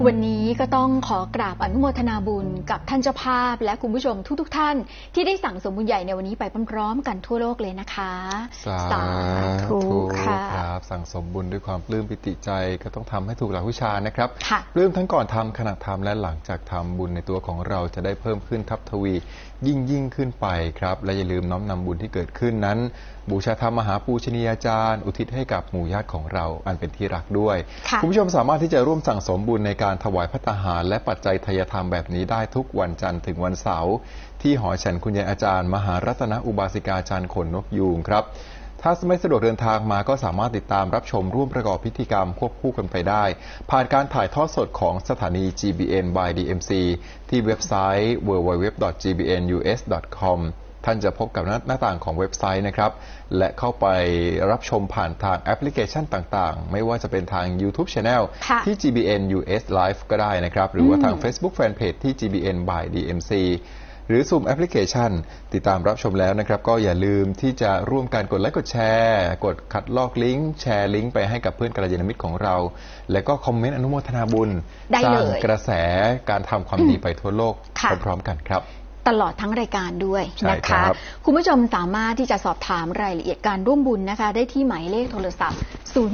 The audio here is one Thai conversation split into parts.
วันนี้ก็ต้องขอกราบอนุโมทนาบุญกับท่านเจ้าภาพและคุณผู้ชมทุกท่านที่ได้สั่งสมบุญใหญ่ในวันนี้ไปพร้อมๆกันทั่วโลกเลยนะคะสาธุค่ะครับสั่งสมบุญด้วยความปลื้มปิติใจก็ต้องทำให้ถูกหลักวิชานะครับปลื้มทั้งก่อนทำขณะทำและหลังจากทำบุญในตัวของเราจะได้เพิ่มขึ้นทับทวียิ่งขึ้นไปครับและอย่าลืมน้อมนำบุญที่เกิดขึ้นนั้นบูชาธรรมมหาปูชนียาจารย์อุทิศให้กับหมู่ญาติของเราอันเป็นที่รักด้วยคุณผู้ชมสามารถที่จะร่วมสั่งสมบุญในการถวายภัตตาหารและปัจจัยทายธรรมแบบนี้ได้ทุกวันจันทร์ถึงวันเสาร์ที่หอฉันคุณยายอาจารย์มหารัตนอุบาสิกาจารย์ขนนกยูงครับถ้าไม่สะดวกเดินทางมาก็สามารถติดตามรับชมร่วมประกอบพิธีกรรมควบคู่กันไปได้ผ่านการถ่ายทอดสดของสถานี GBN by DMC ที่เว็บไซต์ www.gbnus.com ท่านจะพบกับหน้าต่างของเว็บไซต์นะครับและเข้าไปรับชมผ่านทางแอปพลิเคชันต่างๆไม่ว่าจะเป็นทาง YouTube Channel ที่ GBN US Live ก็ได้นะครับหรือว่าทาง Facebook Fanpage ที่ GBN by DMC หรือสุ่มแอปพลิเคชันติดตามรับชมแล้วนะครับก็อย่าลืมที่จะร่วมกันกดไลค์กดแชร์กดคัดลอกลิงก์แชร์ลิงก์ไปให้กับเพื่อนกัลยาณมิตรของเราและก็คอมเมนต์อนุโมทนาบุญสร้างกระแสการทำความดีไปทั่วโลกพร้อมๆกันครับตลอดทั้งรายการด้วยนะคะคุณผู้ชมสามารถที่จะสอบถามรายละเอียดการร่วมบุญนะคะได้ที่หมายเลขโทรศัพท์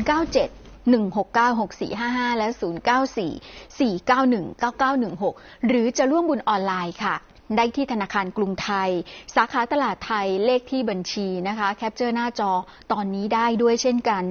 097-169-6455 และ 094-491-9916 หรือจะร่วมบุญออนไลน์ค่ะได้ที่ธนาคารกรุงไทยสาขาตลาดไทยเลขที่บัญชีนะคะแคปเจอร์หน้าจอตอนนี้ได้ด้วยเช่นกัน